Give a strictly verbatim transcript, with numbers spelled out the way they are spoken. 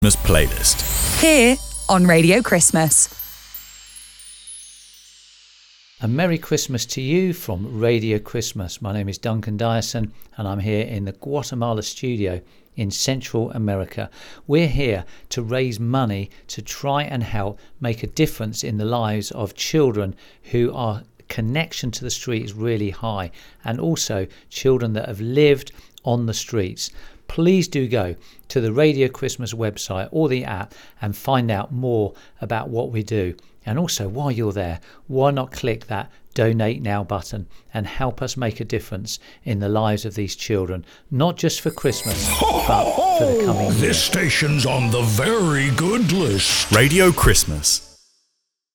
Playlist. Here on Radio Christmas. A Merry Christmas to you from Radio Christmas. My name is Duncan Dyson and I'm here in the Guatemala studio in Central America. We're here to raise money to try and help make a difference in the lives of children who are connection to the street is really high, and also children that have lived on the streets. Please do go to the Radio Christmas website or the app and find out more about what we do. And also, while you're there, why not click that Donate Now button and help us make a difference in the lives of these children, not just for Christmas, but for the coming year. This station's on the very good list. Radio Christmas.